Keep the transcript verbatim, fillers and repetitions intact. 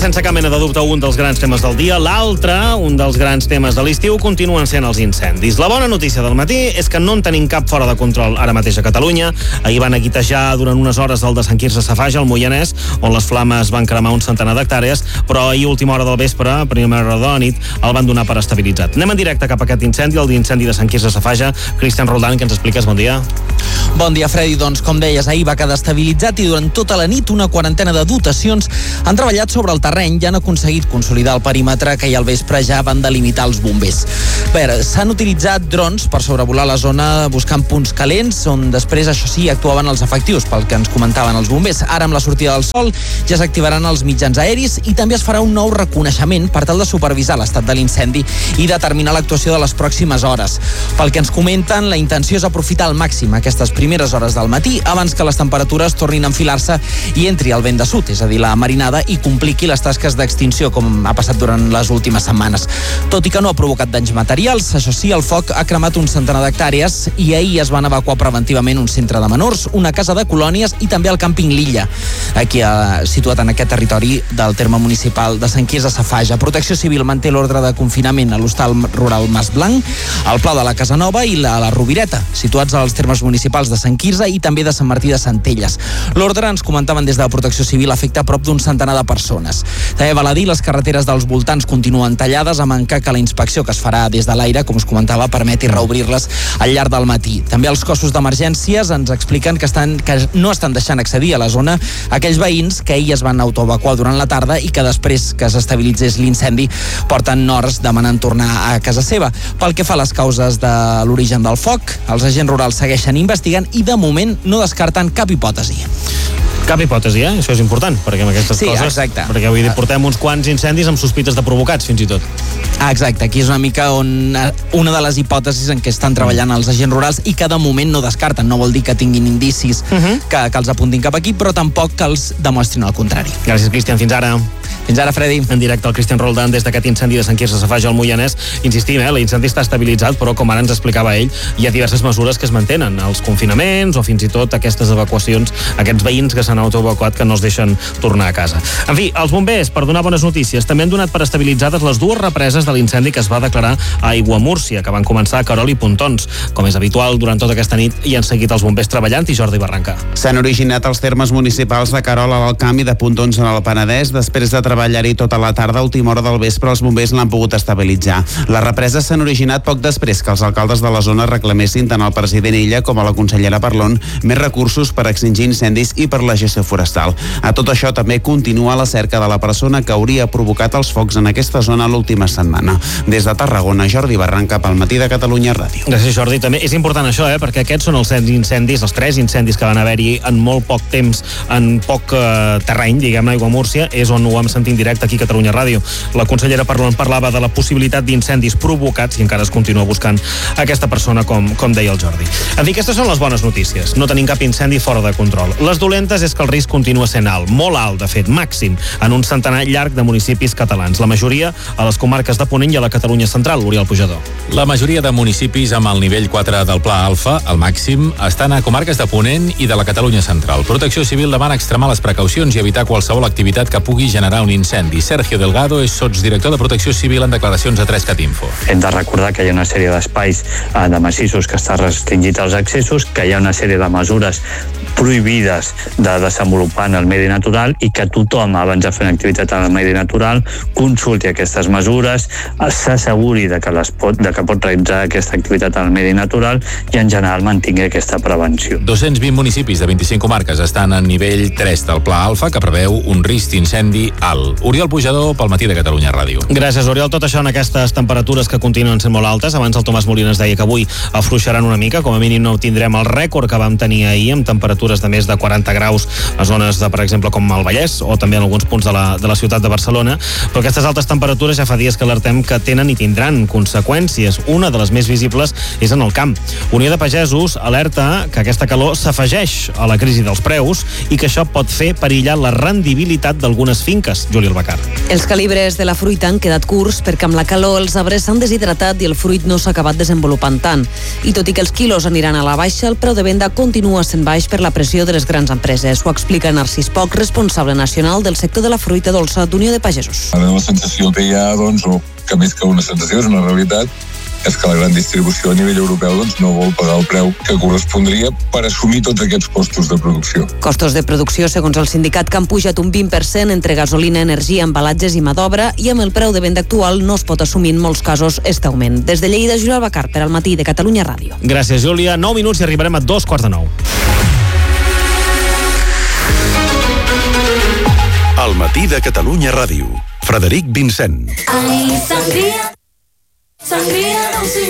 sense cap mena de dubte un dels grans temes del dia. L'altre, un dels grans temes de l'estiu, continuen sent els incendis. La bona notícia del matí és que no en tenim cap fora de control ara mateix a Catalunya. Ahir van aguitejar durant unes hores el de Sant Quirze Safaja, al Moianès, on les flames van cremar un centenar d'hectàrees, però ahir, última hora del vespre, primera hora de la nit, el van donar per estabilitzat. Anem en directe cap a aquest incendi, el d'incendi de Sant Quirze Safaja. Cristian Roldán, que ens expliques, bon dia. Bon dia, Freddy. Doncs, com deies, ahir va quedar estabilitzat i durant tota la nit una quarantena de dotacions han treballat sobre el terreny i han aconseguit consolidar el perímetre que ahir al vespre ja van delimitar els bombers. Bé, s'han utilitzat drons per sobrevolar la zona buscant punts calents, on després, això sí, actuaven els efectius, pel que ens comentaven els bombers. Ara, amb la sortida del sol, ja s'activaran els mitjans aeris i també es farà un nou reconeixement per tal de supervisar l'estat de l'incendi i determinar l'actuació de les pròximes hores. Pel que ens comenten, la intenció és aprofitar al màxim aquestes primeres hores del matí abans que les temperatures tornin a enfilar-se i entri el vent de sud, és a dir, la marinada, i compliqui les tasques d'extinció, com ha passat durant les últimes setmanes. Tot i que no ha provocat danys materials, això sí, el foc ha cremat un centenar d'hectàrees i ahir es van evacuar preventivament un centre de menors, una casa de colònies i també el càmping L'Illa, aquí eh, situat en aquest territori del terme municipal de Sant Quirze Safaja. Protecció Civil manté l'ordre de confinament a l'hostal rural Mas Blanc, al Pla de la Casa Nova i la, la Rovireta, situats als termes municipals de Sant Quirze i també de Sant Martí de Centelles. L'ordre, ens comentaven des de la Protecció Civil, afecta a prop d'un centenar de persones. També val a dir, les carreteres dels voltants continuen tallades, a mancar que la inspecció que es farà des de l'aire, com us comentava, permeti reobrir-les al llarg del matí. També els cossos d'emergències ens expliquen que, estan, que no estan deixant accedir a la zona aquells veïns que ahir es van autoevacuar durant la tarda i que després que s'estabilitzés l'incendi porten hores demanant tornar a casa seva. Pel que fa a les causes de l'origen del foc, els agents rurals segueixen investigant i de moment no descarten cap hipòtesi. Cap hipòtesi, eh? Això és important, perquè amb aquestes sí, coses... Exacte. Perquè vull dir, portem uns quants incendis amb sospites de provocats, fins i tot. Ah, exacte. Aquí és una mica on una de les hipòtesis en què estan treballant els agents rurals i que de moment no descarten. No vol dir que tinguin indicis uh-huh. que, que els apuntin cap aquí, però tampoc que els demostrin el contrari. Gràcies, Cristian. Fins ara. Fins ara, Freddy. En directe el Cristian Roldán des d'aquest incendi de Sant Quirze Safaja al Moianès. Insistim, eh? L'incendi està estabilitzat, però com ara ens explicava ell, hi ha diverses mesures que es mantenen. Els confinaments o fins i tot aquestes evacuacions, aquests veïns que s'han autoevacuat que no es deixen tornar a casa. En fi, els bombers, per donar bones notícies, també han donat per estabilitzades les dues represes de l'incendi que es va declarar a Aiguamúrcia, que van començar a Querol i Pontons. Com és habitual, durant tota aquesta nit hi han seguit els bombers treballant i Jordi Barranca. S'han originat els termes municipals de Querol a l'Alt Camp i de Pontons en el Penedès. Després de treballar-hi tota la tarda, a última hora del vespre, els bombers l'han pogut estabilitzar. Les represes s'han originat poc després que els alcaldes de la zona reclamessin tant al president Illa com a la consellera Parlon més recursos per extingir incendis i per la gestió forestal. A tot això també continua la cerca de la persona que hauria provocat els focs en aquesta zona l'última setmana. Des de Tarragona, Jordi Barranca, pel Matí de Catalunya Ràdio. Gràcies, Jordi. També és important això, eh? Perquè aquests són els incendis, els tres incendis que van haver-hi en molt poc temps, en poc eh, terreny, diguem-ne, Aiguamúrcia, és on ho vam sentir en directe aquí a Catalunya Ràdio. La consellera Parlon parlava de la possibilitat d'incendis provocats i encara es continua buscant aquesta persona, com, com deia el Jordi. En fi, aquestes són les bones notícies. No tenim cap incendi fora de control. Les dolentes és que el risc continua sent alt, molt alt, de fet, màxim, en un centenar llarg de municipis catalans. La majoria a les comarques de Ponent i a la Catalunya central, Oriol Pujador. La majoria de municipis amb el nivell quatre del Pla Alfa, el màxim, estan a comarques de Ponent i de la Catalunya central. Protecció Civil demana extremar les precaucions i evitar qualsevol activitat que pugui generar un incendi. Sergio Delgado és sotsdirector de Protecció Civil en declaracions a tres cat info. Hem de recordar que hi ha una sèrie d'espais eh, de massissos que està restringit als accessos, que hi ha una sèrie de mesures prohibides de desenvolupar en el medi natural i que tothom, abans de fer una activitat en el medi natural, consulti aquestes mesures, s'asseguri de que, les pot, de que pot realitzar aquesta activitat en el medi natural i en general mantingui aquesta prevenció. dos-cents vint municipis de vint-i-cinc comarques estan en nivell tres del Pla Alfa, que preveu un risc d'incendi alt. Oriol Pujador, pel Matí de Catalunya Ràdio. Gràcies, Oriol. Tot això en aquestes temperatures que continuen sent molt altes. Abans el Tomàs Molina ens deia que avui afluixaran una mica, com a mínim no tindrem el rècord que vam tenir ahir amb temperatures de més de quaranta graus a zones de, per exemple, com el Vallès o també en alguns punts de la, de la ciutat de Barcelona, però aquestes altes temperatures ja fa dies que alertem que tenen i tindran conseqüències. Una de les més visibles és en el camp. Unió de Pagesos alerta que aquesta calor s'afegeix a la crisi dels preus i que això pot pot fer perillar la rendibilitat d'algunes finques. Juli Albacar. Els calibres de la fruita han quedat curts perquè amb la calor els arbres s'han deshidratat i el fruit no s'ha acabat desenvolupant tant. I tot i que els quilos aniran a la baixa, el preu de venda continua sent baix per la pressió de les grans empreses. Ho explica Narcís Poch, responsable nacional del sector de la fruita dolça d'Unió de Pagesos. Ara la sensació que hi ha, doncs, o que més que una sensació és una realitat, és que la gran distribució a nivell europeu doncs, no vol pagar el preu que correspondria per assumir tots aquests costos de producció. Costos de producció, segons el sindicat, que han pujat un vint per cent entre gasolina, energia, embalatges i mà d'obra, i amb el preu de venda actual no es pot assumir en molts casos este augment. Des de Lleida, Júlia Albacar, per al matí de Catalunya Ràdio. Gràcies, Júlia. nou minuts i arribarem a dos quarts de nou. Al matí de Catalunya Ràdio. Frederic Vincent. Ai, sangria, sangria, no sé.